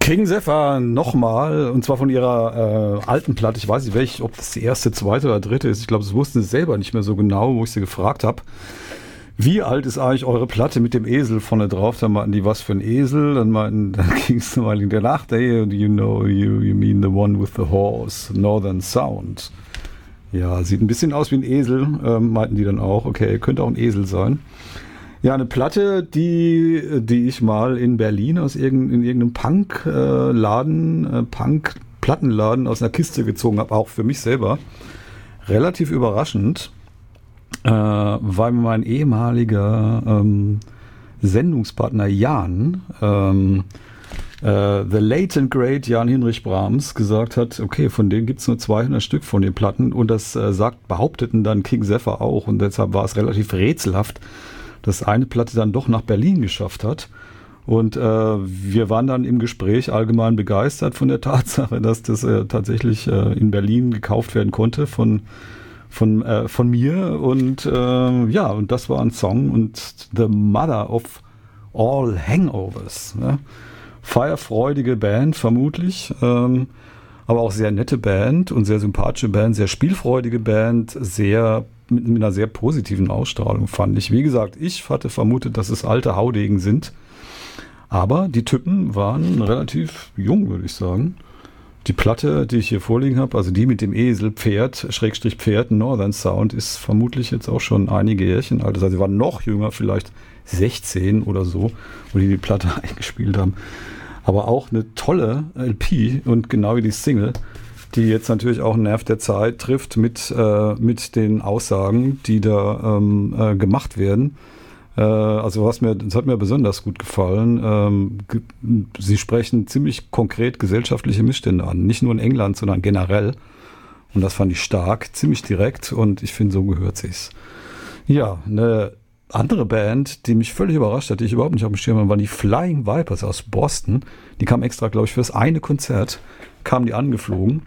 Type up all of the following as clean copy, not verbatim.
King Zephyr nochmal, und zwar von ihrer alten Platte. Ich weiß nicht, ob das die erste, zweite oder dritte ist. Ich glaube, das wussten sie selber nicht mehr so genau, wo ich sie gefragt habe. Wie alt ist eigentlich eure Platte mit dem Esel vorne drauf? Dann meinten die, was für ein Esel? Dann ging es mal in der Nacht, hey, you know, you mean the one with the horse, Northern Sound. Ja, sieht ein bisschen aus wie ein Esel, meinten die dann auch. Okay, könnte auch ein Esel sein. Ja, eine Platte, die ich mal in Berlin in irgendeinem Punk-Plattenladen aus einer Kiste gezogen habe, auch für mich selber. Relativ überraschend, weil mein ehemaliger Sendungspartner Jan, the late and great Jan Hinrich Brahms, gesagt hat, okay, von denen gibt es nur 200 Stück von den Platten, und das behaupteten dann King Zephyr auch, und deshalb war es relativ rätselhaft, dass eine Platte dann doch nach Berlin geschafft hat. Und wir waren dann im Gespräch allgemein begeistert von der Tatsache, dass das tatsächlich in Berlin gekauft werden konnte von mir. Und und das war ein Song und The Mother of All Hangovers. Ne? Feierfreudige Band vermutlich, aber auch sehr nette Band und sehr sympathische Band, sehr spielfreudige Band, mit einer sehr positiven Ausstrahlung, fand ich. Wie gesagt, ich hatte vermutet, dass es alte Haudegen sind, aber die Typen waren relativ jung, würde ich sagen. Die Platte, die ich hier vorliegen habe, also die mit dem Esel, Pferd, Northern Sound, ist vermutlich jetzt auch schon einige Jährchen alt. Also sie waren noch jünger, vielleicht 16 oder so, wo die Platte eingespielt haben. Aber auch eine tolle LP und genau wie die Single, die jetzt natürlich auch einen Nerv der Zeit trifft mit den Aussagen, die da gemacht werden. Das hat mir besonders gut gefallen. Sie sprechen ziemlich konkret gesellschaftliche Missstände an, nicht nur in England, sondern generell. Und das fand ich stark, ziemlich direkt, und ich finde, so gehört sich's. Ja, eine andere Band, die mich völlig überrascht hat, die ich überhaupt nicht auf dem Schirm hatte, waren die Flying Vipers aus Boston. Die kamen extra, glaube ich, für das eine Konzert, kamen die angeflogen.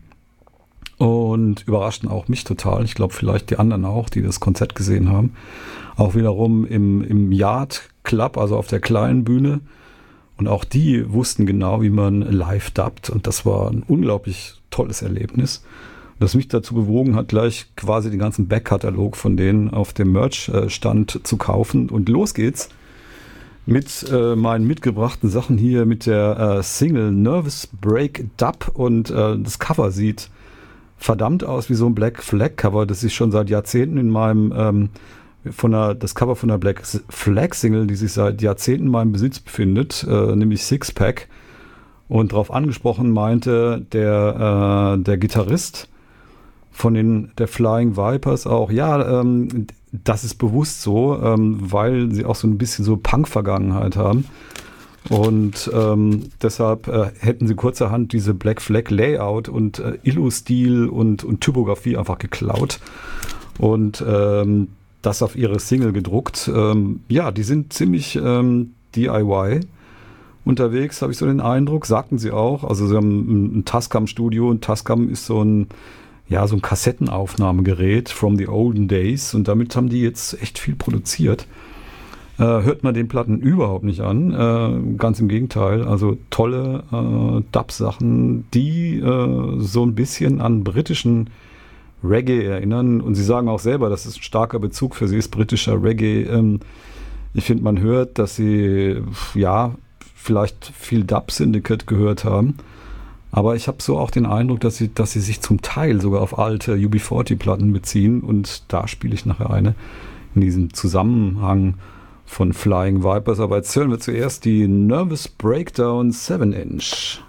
Und überraschten auch mich total. Ich glaube, vielleicht die anderen auch, die das Konzert gesehen haben. Auch wiederum im Yard Club, also auf der kleinen Bühne. Und auch die wussten genau, wie man live dubbt. Und das war ein unglaublich tolles Erlebnis. Das mich dazu bewogen hat, gleich quasi den ganzen Backkatalog von denen auf dem Merch-Stand zu kaufen. Und los geht's mit meinen mitgebrachten Sachen hier mit der Single Nervous Break Dub. Und das Cover sieht verdammt aus wie so ein Black Flag Cover, das ich schon seit Jahrzehnten in meinem das Cover von der Black Flag Single, die sich seit Jahrzehnten in meinem Besitz befindet, nämlich Sixpack. Und darauf angesprochen meinte der Gitarrist von der Flying Vipers auch, ja, das ist bewusst so, weil sie auch so ein bisschen so Punk-Vergangenheit haben. Und deshalb hätten sie kurzerhand diese Black Flag Layout und Illu-Stil und Typografie einfach geklaut und das auf ihre Single gedruckt. Die sind ziemlich DIY unterwegs, habe ich so den Eindruck, sagten sie auch. Also sie haben ein Tascam-Studio, und Tascam ist so ein Kassettenaufnahmegerät from the olden days, und damit haben die jetzt echt viel produziert. Hört man den Platten überhaupt nicht an, ganz im Gegenteil. Also tolle Dub-Sachen, die so ein bisschen an britischen Reggae erinnern. Und sie sagen auch selber, dass es ein starker Bezug für sie ist, britischer Reggae. Ich finde, man hört, dass sie vielleicht viel Dub Syndicate gehört haben. Aber ich habe so auch den Eindruck, dass sie sich zum Teil sogar auf alte UB40-Platten beziehen. Und da spiele ich nachher eine in diesem Zusammenhang von Flying Vipers. Aber jetzt hören wir zuerst die Nervous Breakdown 7-Inch.